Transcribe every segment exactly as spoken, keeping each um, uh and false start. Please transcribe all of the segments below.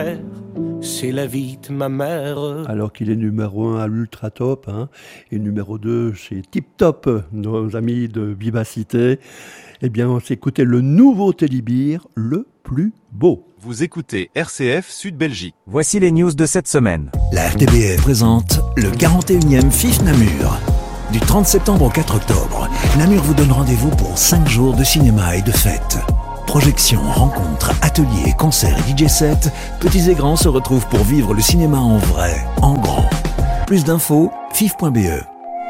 C'est la vie de ma mère. Alors qu'il est numéro un à l'Ultra Top, hein, et numéro deux chez Tip Top, nos amis de Vivacité, eh bien on s'est écouté le nouveau Teddy le plus beau. Vous écoutez R C F Sud Belgique. Voici les news de cette semaine. La R T B F présente le quarante et unième F I F Namur. Du trente septembre au quatre octobre, Namur vous donne rendez-vous pour cinq jours de cinéma et de fêtes. Projections, rencontres, ateliers, concerts et D J sets, petits et grands se retrouvent pour vivre le cinéma en vrai, en grand. Plus d'infos, fif point b e.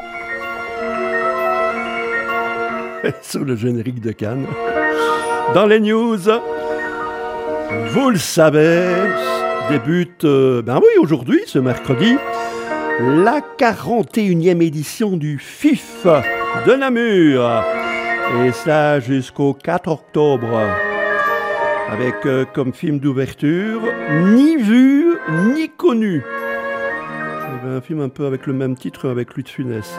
Sur le générique de Cannes. Dans les news, vous le savez, débute, euh, ben oui, aujourd'hui, ce mercredi, la quarante et unième édition du F I F de Namur. Et ça jusqu'au quatre octobre. Avec euh, comme film d'ouverture, Ni vu, ni connu. C'est un film un peu avec le même titre avec Louis de Funès.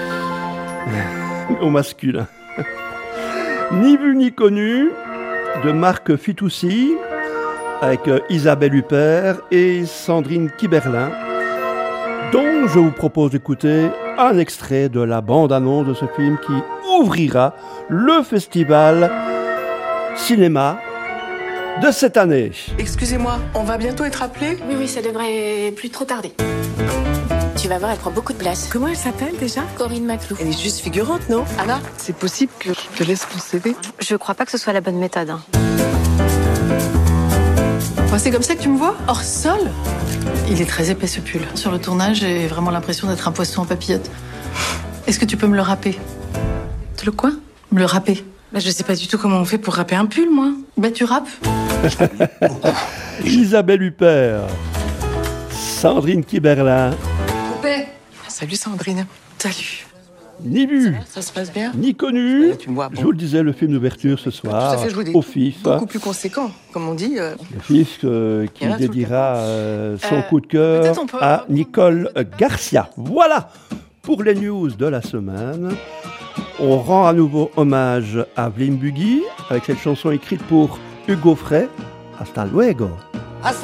Au masculin. Ni vu, ni connu, de Marc Fitoussi, avec euh, Isabelle Huppert et Sandrine Kiberlin, dont je vous propose d'écouter un extrait de la bande-annonce de ce film qui ouvrira le festival cinéma de cette année. Excusez-moi, on va bientôt être appelé ? Oui, oui, ça devrait plus trop tarder. Tu vas voir, elle prend beaucoup de place. Comment elle s'appelle déjà ? Corinne Maclou. Elle est juste figurante, non ? Anna, c'est possible que je te laisse mon C V ? Je crois pas que ce soit la bonne méthode. Hein. Enfin, c'est comme ça que tu me vois ? Hors sol ? Il est très épais ce pull. Sur le tournage, j'ai vraiment l'impression d'être un poisson en papillote. Est-ce que tu peux me le râper ? Te le quoi ? Me le râper. Bah, je sais pas du tout comment on fait pour râper un pull, moi. Bah, tu râpes. Isabelle Huppert, Sandrine Kiberlin. Coupé. Salut Sandrine. Salut. Ni vu, Ça se passe bien ? ni connu. Ouais, tu me vois, bon. Je vous le disais, le film d'ouverture ce soir, Tout à fait, je vous dis. au F I F. Beaucoup plus conséquent, comme on dit. Euh... Le F I F euh, qui Il y en a tout le dédiera euh, son Euh, coup de cœur peut-être on peut- à Nicole Garcia. Voilà pour les news de la semaine. On rend à nouveau hommage à Vlim Bugui avec cette chanson écrite pour Hugo Frey. Hasta luego.